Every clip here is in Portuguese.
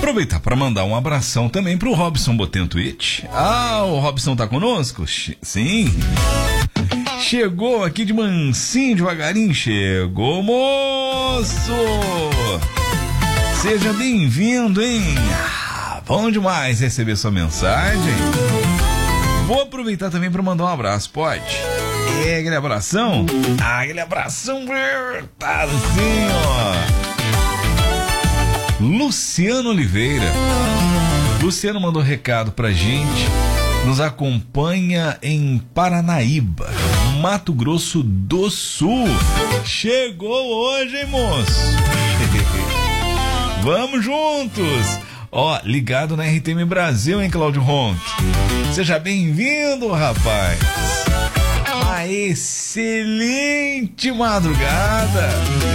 Aproveitar para mandar um abração também pro Robson Botentuit. O Robson tá conosco? Sim. Chegou aqui de mansinho, devagarinho. Chegou, moço! Seja bem-vindo, hein? Bom demais receber sua mensagem. Vou aproveitar também para mandar um abraço, pode? Aquele abração? Aquele abração apertado assim, ó. Luciano Oliveira. Luciano mandou recado pra gente. Nos acompanha em Paranaíba, Mato Grosso do Sul. Chegou hoje, hein, moço? Vamos juntos. Ligado na RTM Brasil, hein, Cláudio Ronck? Seja bem-vindo, rapaz. Uma excelente madrugada.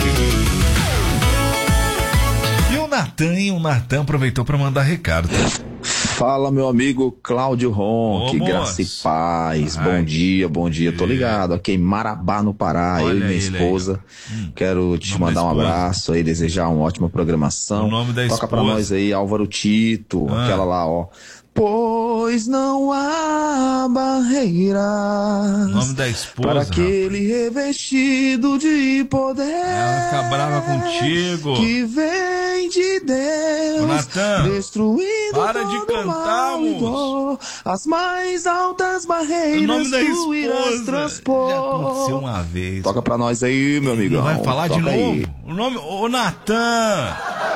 E o Natan aproveitou para mandar recado. Fala, meu amigo Cláudio Ronck, graça e paz. Bom dia. Tô ligado aqui em Marabá, no Pará. Olha, eu e minha esposa. Quero te mandar um abraço aí, desejar uma ótima programação. O nome da Toca esposa. pra nós aí, Álvaro Tito, aquela lá, ó. Pois não há barreiras. Nome da esposa. Para aquele revestido de poder. Ela fica brava contigo. Que vem de Deus. Natan, destruindo para de cantar, moço. As mais altas barreiras. O nome da tu irás transpor. Já aconteceu uma vez. Toca pra nós aí, meu amigo. Não vai falar de novo? Aí. O nome. Ô, Natan.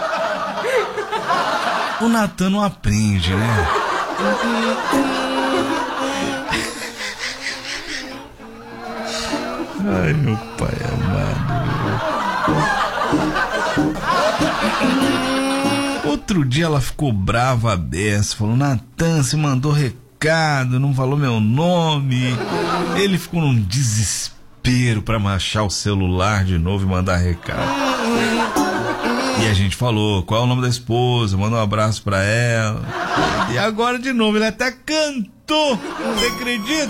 O Natan não aprende, né? Ai, meu pai amado. Outro dia ela ficou brava a beça. Falou: Natan, você mandou recado, não falou meu nome. Ele ficou num desespero pra achar o celular de novo e mandar recado. E a gente falou: qual é o nome da esposa? Manda um abraço pra ela. E agora de novo, ele até cantou. Você acredita?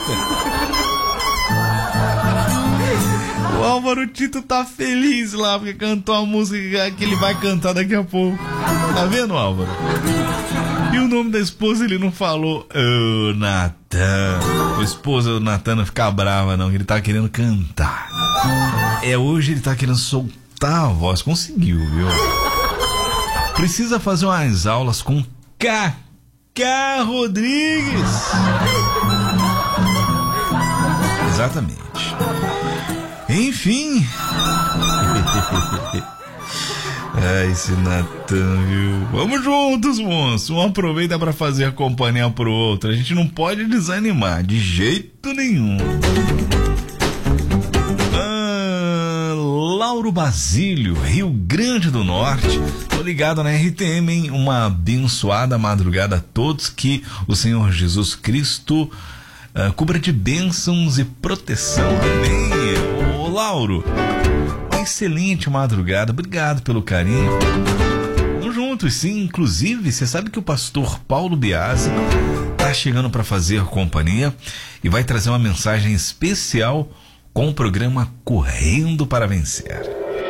O Álvaro Tito tá feliz lá, porque cantou a música que ele vai cantar daqui a pouco. Tá vendo, Álvaro? E o nome da esposa ele não falou. Ô, Natan. A esposa do Natan não fica brava não, que ele tá querendo cantar. Hoje ele tá querendo soltar a voz. Conseguiu, viu? Precisa fazer umas aulas com Cacá Rodrigues. Exatamente. Enfim. Esse Natan, viu? Vamos juntos, moço. Um aproveita pra fazer a companhia pro outro. A gente não pode desanimar, de jeito nenhum. Lauro Basílio, Rio Grande do Norte. Tô ligado na RTM, hein? Uma abençoada madrugada a todos. Que o Senhor Jesus Cristo cubra de bênçãos e proteção. Amém. Ô, Lauro, uma excelente madrugada. Obrigado pelo carinho. Vamos juntos, sim. Inclusive, você sabe que o pastor Paulo Biasi tá chegando para fazer companhia e vai trazer uma mensagem especial com o programa Correndo para Vencer.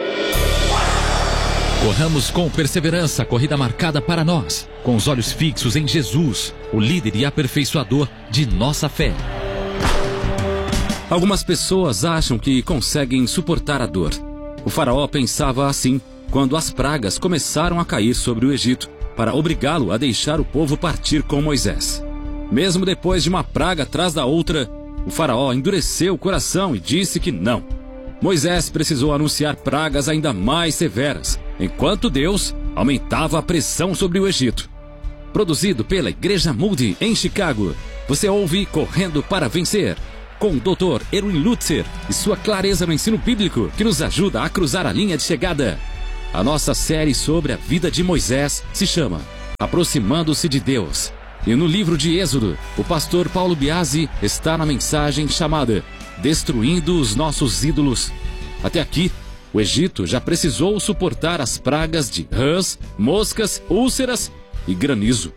Corramos com perseverança a corrida marcada para nós, com os olhos fixos em Jesus, o líder e aperfeiçoador de nossa fé. Algumas pessoas acham que conseguem suportar a dor. O faraó pensava assim quando as pragas começaram a cair sobre o Egito para obrigá-lo a deixar o povo partir com Moisés. Mesmo depois de uma praga atrás da outra, o faraó endureceu o coração e disse que não. Moisés precisou anunciar pragas ainda mais severas, enquanto Deus aumentava a pressão sobre o Egito. Produzido pela Igreja Moody em Chicago, você ouve Correndo para Vencer, com o Dr. Erwin Lutzer e sua clareza no ensino bíblico que nos ajuda a cruzar a linha de chegada. A nossa série sobre a vida de Moisés se chama Aproximando-se de Deus. E no livro de Êxodo, o pastor Paulo Biasi está na mensagem chamada Destruindo os Nossos Ídolos. Até aqui, o Egito já precisou suportar as pragas de rãs, moscas, úlceras e granizo.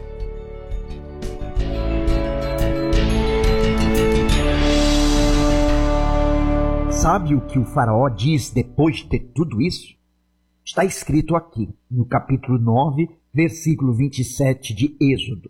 Sabe o que o faraó diz depois de ter tudo isso? Está escrito aqui, no capítulo 9, versículo 27 de Êxodo.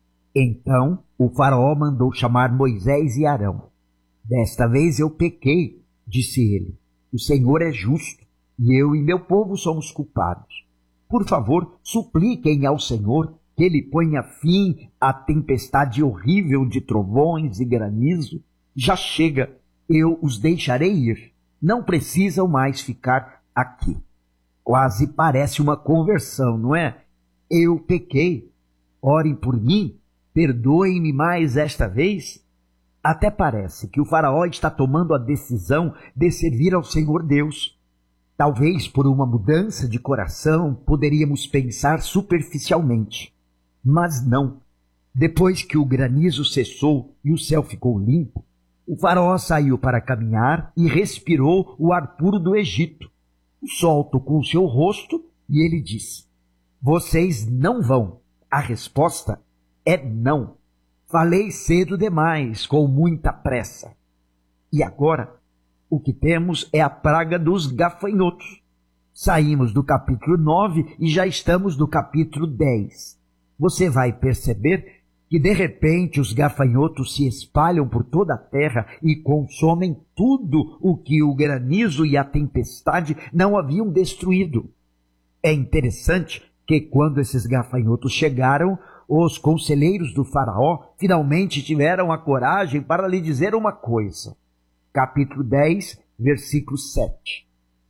Então o faraó mandou chamar Moisés e Arão. Desta vez eu pequei, disse ele. O Senhor é justo, e eu e meu povo somos culpados. Por favor, supliquem ao Senhor que ele ponha fim à tempestade horrível de trovões e granizo. Já chega, eu os deixarei ir. Não precisam mais ficar aqui. Quase parece uma conversão, não é? Eu pequei. Orem por mim, perdoem-me mais esta vez. Até parece que o faraó está tomando a decisão de servir ao Senhor Deus. Talvez por uma mudança de coração poderíamos pensar superficialmente. Mas não. Depois que o granizo cessou e o céu ficou limpo, o faraó saiu para caminhar e respirou o ar puro do Egito. O sol tocou seu rosto e ele disse: vocês não vão. A resposta é não. Falei cedo demais, com muita pressa. E agora, o que temos é a praga dos gafanhotos. Saímos do capítulo 9 e já estamos no capítulo 10. Você vai perceber que de repente os gafanhotos se espalham por toda a terra e consomem tudo o que o granizo e a tempestade não haviam destruído. É interessante que quando esses gafanhotos chegaram, os conselheiros do faraó finalmente tiveram a coragem para lhe dizer uma coisa. Capítulo 10, versículo 7.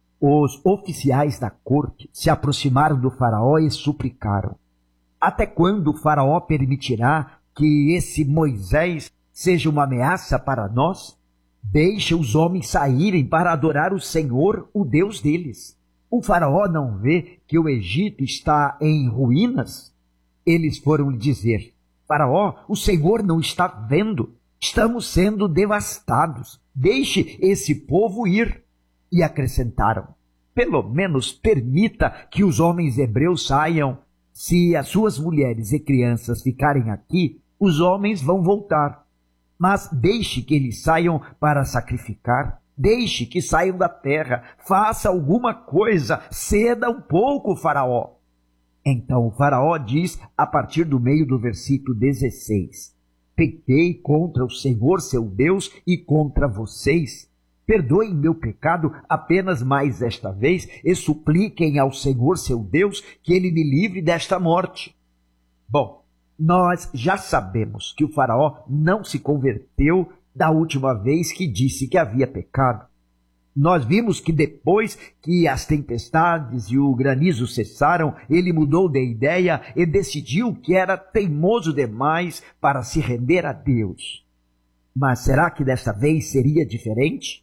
Os oficiais da corte se aproximaram do faraó e suplicaram: até quando o faraó permitirá que esse Moisés seja uma ameaça para nós? Deixe os homens saírem para adorar o Senhor, o Deus deles. O faraó não vê que o Egito está em ruínas? Eles foram lhe dizer: faraó, o Senhor não está vendo? Estamos sendo devastados. Deixe esse povo ir. E acrescentaram: pelo menos permita que os homens hebreus saiam. Se as suas mulheres e crianças ficarem aqui, os homens vão voltar. Mas deixe que eles saiam para sacrificar. Deixe que saiam da terra. Faça alguma coisa. Ceda um pouco, faraó. Então o faraó diz, a partir do meio do versículo 16: pequei contra o Senhor seu Deus e contra vocês. Perdoem meu pecado apenas mais esta vez e supliquem ao Senhor seu Deus que ele me livre desta morte. Bom, nós já sabemos que o faraó não se converteu da última vez que disse que havia pecado. Nós vimos que depois que as tempestades e o granizo cessaram, ele mudou de ideia e decidiu que era teimoso demais para se render a Deus. Mas será que desta vez seria diferente?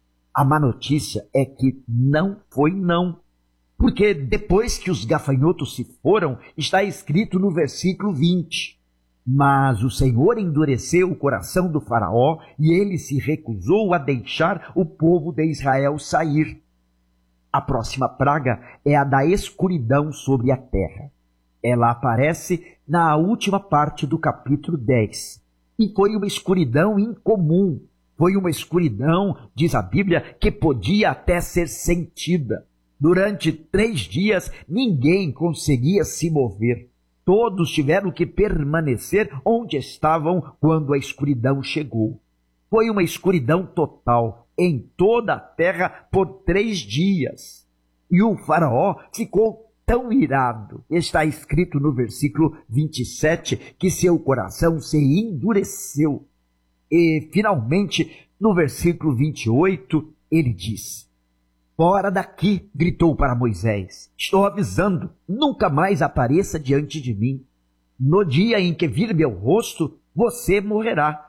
A má notícia é que não foi não. Porque depois que os gafanhotos se foram, está escrito no versículo 20. Mas o Senhor endureceu o coração do faraó e ele se recusou a deixar o povo de Israel sair. A próxima praga é a da escuridão sobre a terra. Ela aparece na última parte do capítulo 10. E foi uma escuridão incomum. Foi uma escuridão, diz a Bíblia, que podia até ser sentida. Durante 3 dias, ninguém conseguia se mover. Todos tiveram que permanecer onde estavam quando a escuridão chegou. Foi uma escuridão total em toda a terra por 3 dias. E o faraó ficou tão irado, está escrito no versículo 27, que seu coração se endureceu. E, finalmente, no versículo 28, ele diz: fora daqui, gritou para Moisés, estou avisando, nunca mais apareça diante de mim. No dia em que vir meu rosto, você morrerá.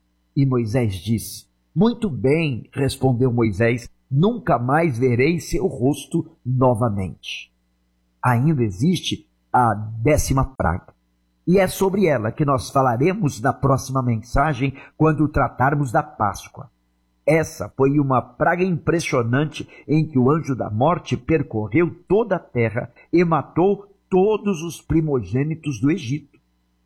E Moisés disse: muito bem, respondeu Moisés, nunca mais verei seu rosto novamente. Ainda existe a 10ª praga. E é sobre ela que nós falaremos na próxima mensagem, quando tratarmos da Páscoa. Essa foi uma praga impressionante em que o anjo da morte percorreu toda a terra e matou todos os primogênitos do Egito.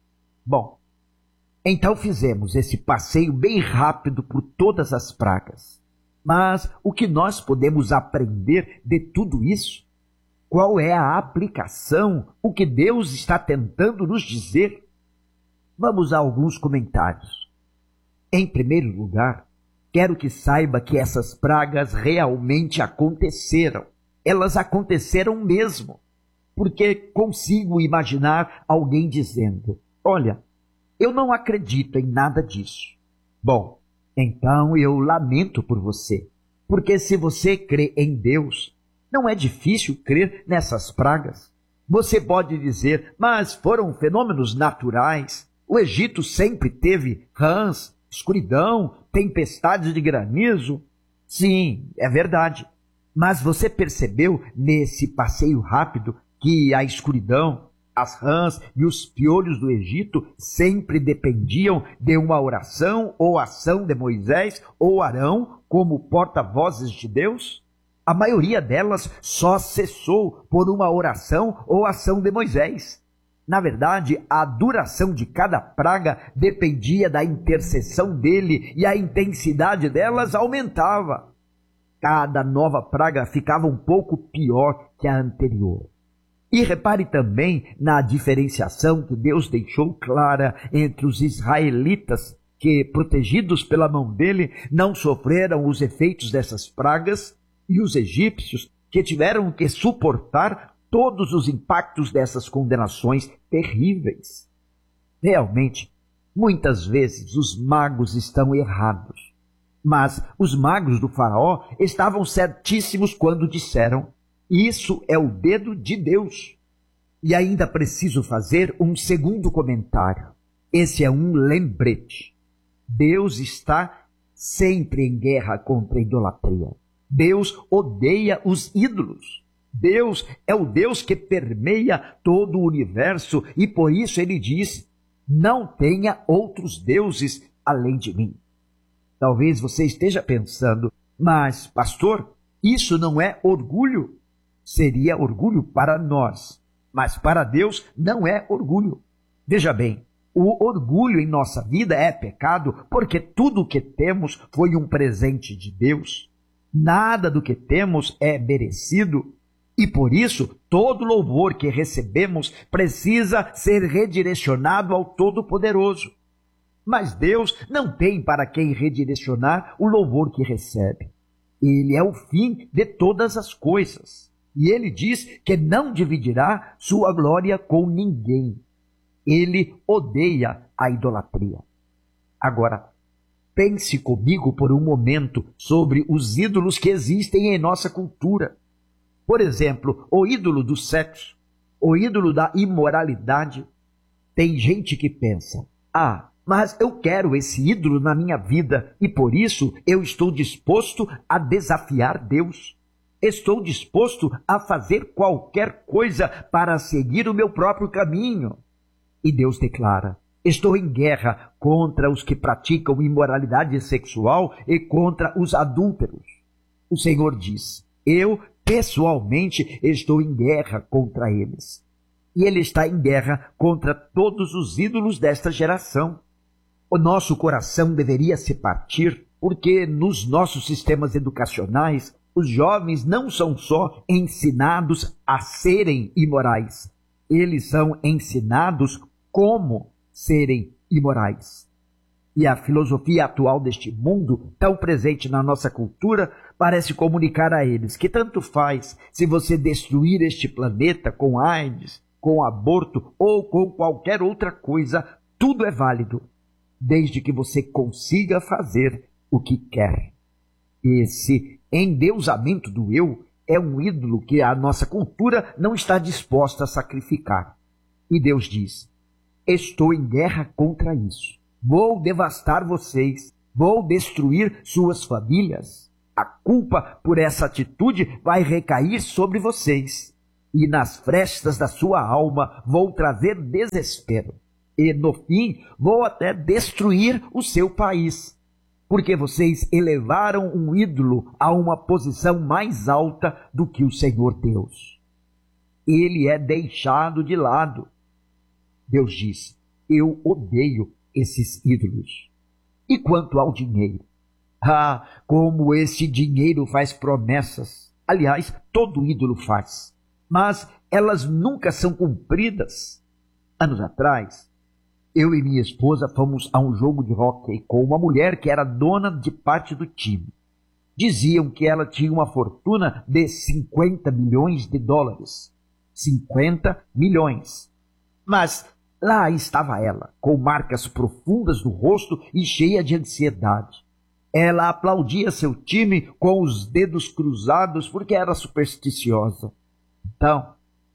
Bom, então fizemos esse passeio bem rápido por todas as pragas. Mas o que nós podemos aprender de tudo isso? qual é a aplicação, o que Deus está tentando nos dizer? Vamos a alguns comentários. Em primeiro lugar, quero que saiba que essas pragas realmente aconteceram. Elas aconteceram mesmo, porque consigo imaginar alguém dizendo: olha, eu não acredito em nada disso. Bom, então eu lamento por você, porque se você crê em Deus, não é difícil crer nessas pragas. Você pode dizer, mas foram fenômenos naturais. O Egito sempre teve rãs, escuridão, tempestades de granizo. Sim, é verdade. Mas você percebeu nesse passeio rápido que a escuridão, as rãs e os piolhos do Egito sempre dependiam de uma oração ou ação de Moisés ou Arão como porta-vozes de Deus? A maioria delas só cessou por uma oração ou ação de Moisés. Na verdade, a duração de cada praga dependia da intercessão dele e a intensidade delas aumentava. Cada nova praga ficava um pouco pior que a anterior. E repare também na diferenciação que Deus deixou clara entre os israelitas, que, protegidos pela mão dele, não sofreram os efeitos dessas pragas, e os egípcios, que tiveram que suportar todos os impactos dessas condenações terríveis. Realmente, muitas vezes os magos estão errados. Mas os magos do faraó estavam certíssimos quando disseram: isso é o dedo de Deus. E ainda preciso fazer um segundo comentário. Esse é um lembrete. Deus está sempre em guerra contra a idolatria. Deus odeia os ídolos. Deus é o Deus que permeia todo o universo e por isso ele diz: não tenha outros deuses além de mim. Talvez você esteja pensando, mas, pastor, isso não é orgulho? Seria orgulho para nós, mas para Deus não é orgulho. Veja bem, o orgulho em nossa vida é pecado porque tudo o que temos foi um presente de Deus. Nada do que temos é merecido e, por isso, todo louvor que recebemos precisa ser redirecionado ao Todo-Poderoso. Mas Deus não tem para quem redirecionar o louvor que recebe. Ele é o fim de todas as coisas. E ele diz que não dividirá sua glória com ninguém. Ele odeia a idolatria. Agora, pense comigo por um momento sobre os ídolos que existem em nossa cultura. Por exemplo, o ídolo do sexo, o ídolo da imoralidade. Tem gente que pensa, mas eu quero esse ídolo na minha vida e por isso eu estou disposto a desafiar Deus. Estou disposto a fazer qualquer coisa para seguir o meu próprio caminho. E Deus declara: estou em guerra contra os que praticam imoralidade sexual e contra os adúlteros. O Senhor diz: eu pessoalmente estou em guerra contra eles. E ele está em guerra contra todos os ídolos desta geração. O nosso coração deveria se partir, porque nos nossos sistemas educacionais, os jovens não são só ensinados a serem imorais, eles são ensinados como serem imorais. E a filosofia atual deste mundo, tão presente na nossa cultura, parece comunicar a eles que tanto faz se você destruir este planeta com AIDS, com aborto ou com qualquer outra coisa, tudo é válido, desde que você consiga fazer o que quer. Esse endeusamento do eu é um ídolo que a nossa cultura não está disposta a sacrificar. E Deus diz: estou em guerra contra isso. Vou devastar vocês, vou destruir suas famílias. A culpa por essa atitude vai recair sobre vocês. E nas frestas da sua alma vou trazer desespero. E no fim vou até destruir o seu país. Porque vocês elevaram um ídolo a uma posição mais alta do que o Senhor Deus. Ele é deixado de lado. Deus diz: eu odeio esses ídolos. E quanto ao dinheiro? Como esse dinheiro faz promessas. Aliás, todo ídolo faz. mas elas nunca são cumpridas. Anos atrás, eu e minha esposa fomos a um jogo de hóquei com uma mulher que era dona de parte do time. Diziam que ela tinha uma fortuna de 50 milhões de dólares. 50 milhões. Mas lá estava ela, com marcas profundas no rosto e cheia de ansiedade. Ela aplaudia seu time com os dedos cruzados porque era supersticiosa. Então,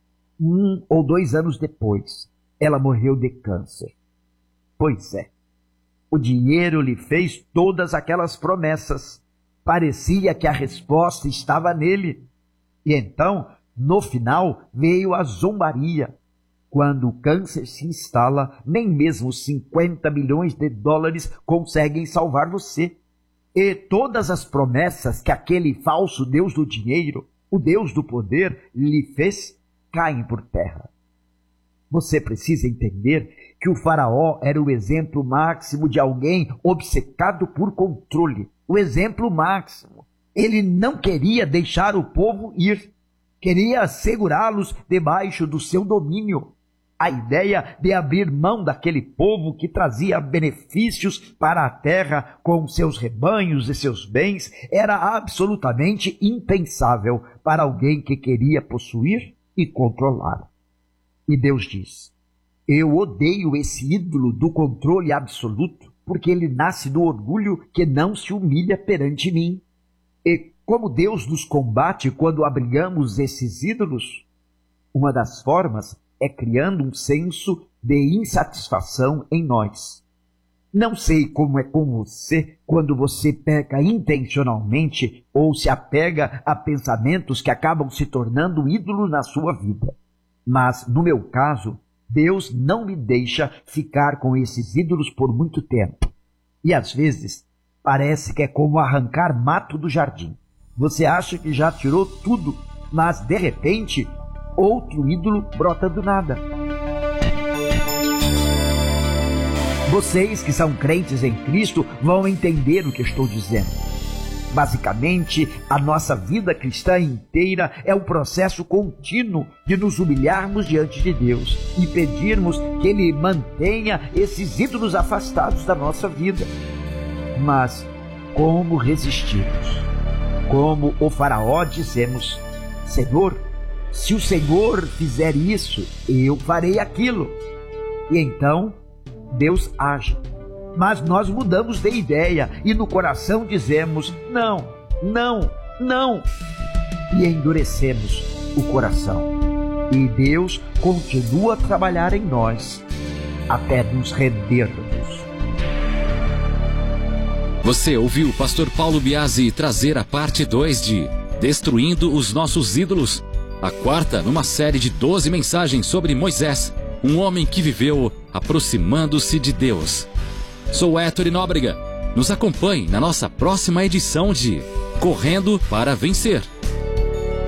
1 ou 2 anos depois, ela morreu de câncer. Pois é, o dinheiro lhe fez todas aquelas promessas. Parecia que a resposta estava nele. E então, no final, veio a zombaria. Quando o câncer se instala, nem mesmo 50 milhões de dólares conseguem salvar você. E todas as promessas que aquele falso Deus do dinheiro, o Deus do poder, lhe fez, caem por terra. Você precisa entender que o faraó era o exemplo máximo de alguém obcecado por controle. O exemplo máximo. Ele não queria deixar o povo ir. Queria segurá-los debaixo do seu domínio. A ideia de abrir mão daquele povo que trazia benefícios para a terra com seus rebanhos e seus bens era absolutamente impensável para alguém que queria possuir e controlar. E Deus diz: eu odeio esse ídolo do controle absoluto, porque ele nasce do orgulho que não se humilha perante mim. E como Deus nos combate quando abrigamos esses ídolos? Uma das formas é criando um senso de insatisfação em nós. Não sei como é com você quando você peca intencionalmente ou se apega a pensamentos que acabam se tornando ídolo na sua vida. Mas, no meu caso, Deus não me deixa ficar com esses ídolos por muito tempo. E às vezes, parece que é como arrancar mato do jardim. Você acha que já tirou tudo, mas de repente, outro ídolo brota do nada. Vocês que são crentes em Cristo vão entender o que estou dizendo. Basicamente, a nossa vida cristã inteira é um processo contínuo de nos humilharmos diante de Deus e pedirmos que Ele mantenha esses ídolos afastados da nossa vida. Mas como resistirmos? Como o faraó dizemos: Senhor, se o Senhor fizer isso, eu farei aquilo. E então Deus age. Mas nós mudamos de ideia e no coração dizemos: não, não, não. E endurecemos o coração. E Deus continua a trabalhar em nós até nos rendermos. Você ouviu o pastor Paulo Biasi trazer a parte 2 de Destruindo os Nossos Ídolos, a quarta numa série de 12 mensagens sobre Moisés, um homem que viveu aproximando-se de Deus. Sou Héctor Nóbrega. Nos acompanhe na nossa próxima edição de Correndo para Vencer.